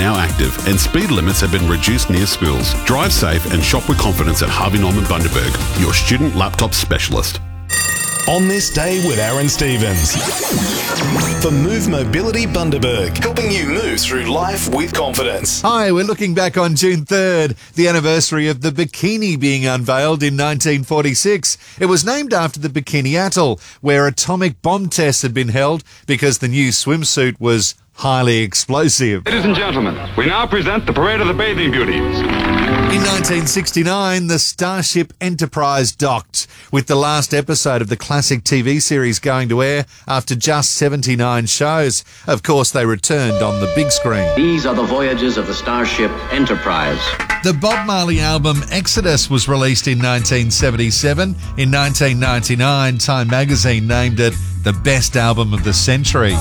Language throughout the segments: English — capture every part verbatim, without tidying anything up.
now active and speed limits have been reduced near schools. Drive safe and shop with confidence at Harvey Norman Bundaberg, your student laptop specialist. On this day with Aaron Stevens. For Move Mobility Bundaberg, helping you move through life with confidence. Hi, we're looking back on June third, the anniversary of the bikini being unveiled in nineteen forty-six. It was named after the Bikini Atoll, where atomic bomb tests had been held because the new swimsuit was highly explosive. Ladies and gentlemen, we now present the Parade of the Bathing Beauties. In nineteen sixty-nine, the Starship Enterprise docked, with the last episode of the classic T V series going to air after just seventy-nine shows. Of course, they returned on the big screen. These are the voyages of the Starship Enterprise. The Bob Marley album Exodus was released in nineteen seventy-seven. In nineteen ninety-nine, Time magazine named it the best album of the century.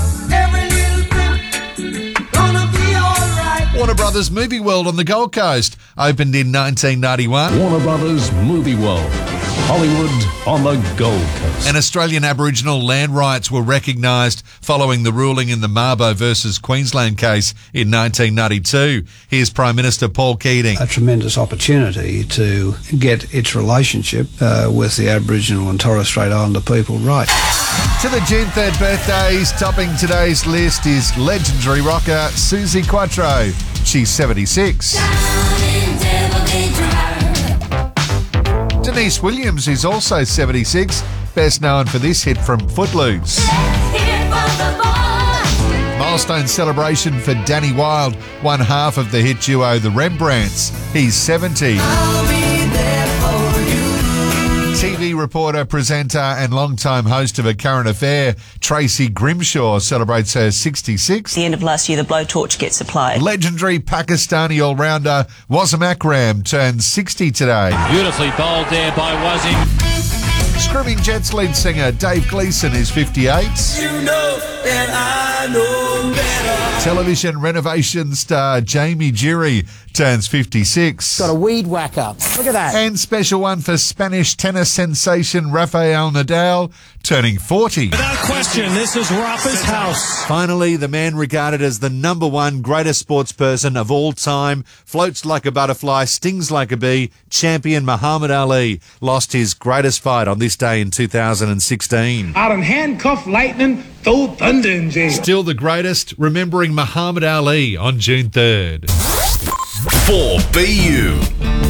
Warner Brothers Movie World on the Gold Coast opened in nineteen ninety-one. Warner Brothers Movie World, Hollywood on the Gold Coast. And Australian Aboriginal land rights were recognised following the ruling in the Mabo versus Queensland case in nineteen ninety-two. Here's Prime Minister Paul Keating. A tremendous opportunity to get its relationship uh, with the Aboriginal and Torres Strait Islander people right. To the June third birthdays, topping today's list is legendary rocker Suzi Quatro. She's seventy-six. Denise Williams is also seventy-six, best known for this hit from Footloose. Milestone celebration for Danny Wilde, one half of the hit duo The Rembrandts. He's seventy. T V reporter, presenter and longtime host of A Current Affair, Tracy Grimshaw celebrates her sixty-sixth. At the end of last year, the blowtorch gets applied. Legendary Pakistani all-rounder Wasim Akram turns sixty today. Beautifully bowled there by Wasim. Screaming Jets lead singer Dave Gleeson is fifty-eight. You know that I know better. Television renovation star Jamie Jury turns fifty-six. Got a weed whacker. Look at that. And special one for Spanish tennis sensation Rafael Nadal turning forty. Without question, this is Rafa's house. Finally, the man regarded as the number one greatest sports person of all time, floats like a butterfly, stings like a bee, champion Muhammad Ali lost his greatest fight on this day in two thousand sixteen. Out in handcuff lightning, throw thunder in jail. Still the greatest, remembering Muhammad Ali on June third. For B U.